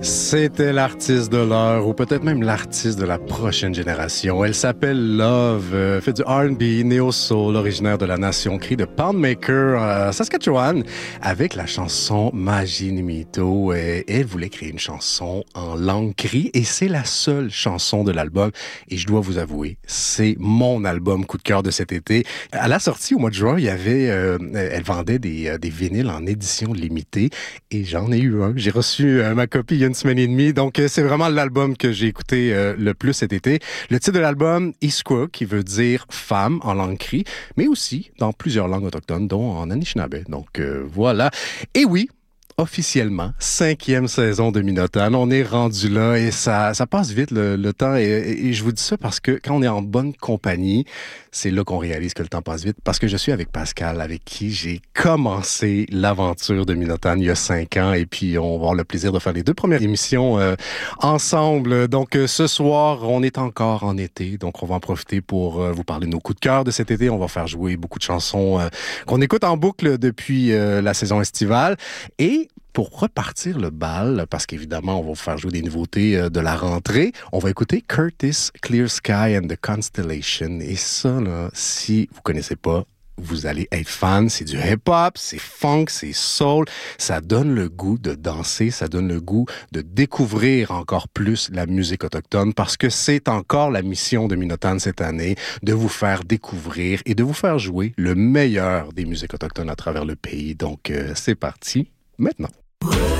C'était l'artiste de l'heure, ou peut-être même l'artiste de la prochaine génération. Elle s'appelle Love, fait du R&B, néo-soul, originaire de la nation Cri de Poundmaker, Saskatchewan, avec la chanson Magie Nimito. Elle voulait créer une chanson en langue cri, et c'est la seule chanson de l'album. Et je dois vous avouer, c'est mon album coup de cœur de cet été. À la sortie, au mois de juin, il y avait, elle vendait des vinyles en édition limitée, et j'en ai eu un. J'ai reçu ma copie il y a une semaine et demie. Donc, c'est vraiment l'album que j'ai écouté le plus cet été. Le titre de l'album, Iskwa, qui veut dire femme en langue cri, mais aussi dans plusieurs langues autochtones, dont en Anishinaabe. Donc, voilà. Et oui, officiellement, 5e saison de Minotaine. On est rendu là et ça passe vite le temps. Et je vous dis ça parce que quand on est en bonne compagnie, c'est là qu'on réalise que le temps passe vite. Parce que je suis avec Pascal, avec qui j'ai commencé l'aventure de Minotaine il y a 5 ans. Et puis, on va avoir le plaisir de faire les 2 premières émissions ensemble. Donc, ce soir, on est encore en été. Donc, on va en profiter pour vous parler de nos coups de cœur de cet été. On va faire jouer beaucoup de chansons qu'on écoute en boucle depuis la saison estivale. Et pour repartir le bal, parce qu'évidemment, on va vous faire jouer des nouveautés de la rentrée, on va écouter Curtis, Clear Sky and the Constellation. Et ça, là, si vous connaissez pas, vous allez être fan. C'est du hip-hop, c'est funk, c'est soul. Ça donne le goût de danser, ça donne le goût de découvrir encore plus la musique autochtone, parce que c'est encore la mission de Minotaine cette année, de vous faire découvrir et de vous faire jouer le meilleur des musiques autochtones à travers le pays. Donc, c'est parti maintenant.